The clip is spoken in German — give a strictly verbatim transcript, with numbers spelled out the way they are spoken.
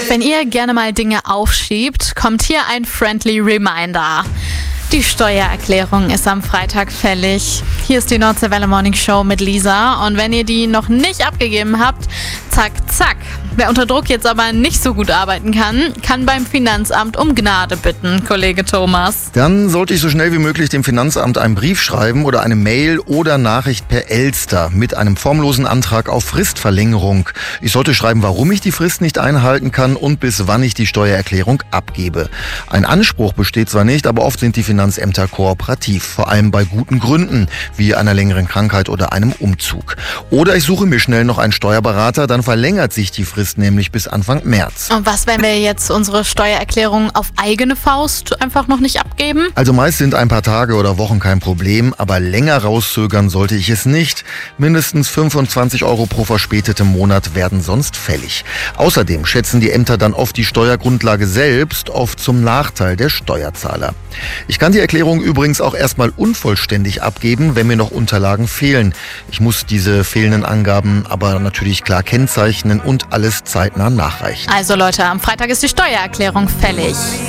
Wenn ihr gerne mal Dinge aufschiebt, kommt hier ein friendly Reminder. Die Steuererklärung ist am Freitag fällig. Hier ist die Nordseewelle Morning Show mit Lisa. Und wenn ihr die noch nicht abgegeben habt, zack, zack. Wer unter Druck jetzt aber nicht so gut arbeiten kann, kann beim Finanzamt um Gnade bitten, Kollege Thomas. Dann sollte ich so schnell wie möglich dem Finanzamt einen Brief schreiben oder eine Mail oder Nachricht per Elster mit einem formlosen Antrag auf Fristverlängerung. Ich sollte schreiben, warum ich die Frist nicht einhalten kann und bis wann ich die Steuererklärung abgebe. Ein Anspruch besteht zwar nicht, aber oft sind die Finanzämter kooperativ, vor allem bei guten Gründen, wie einer längeren Krankheit oder einem Umzug. Oder ich suche mir schnell noch einen Steuerberater, dann verlängert sich die Frist nämlich bis Anfang März. Und was, wenn wir jetzt unsere Steuererklärung auf eigene Faust einfach noch nicht abgeben? Also meist sind ein paar Tage oder Wochen kein Problem, aber länger rauszögern sollte ich es nicht. Mindestens fünfundzwanzig Euro pro verspätetem Monat werden sonst fällig. Außerdem schätzen die Ämter dann oft die Steuergrundlage selbst, oft zum Nachteil der Steuerzahler. Ich kann die Erklärung übrigens auch erstmal unvollständig abgeben, wenn mir noch Unterlagen fehlen. Ich muss diese fehlenden Angaben aber natürlich klar kennzeichnen und alles zeitnah nachreichen. Also Leute, am Freitag ist die Steuererklärung fällig.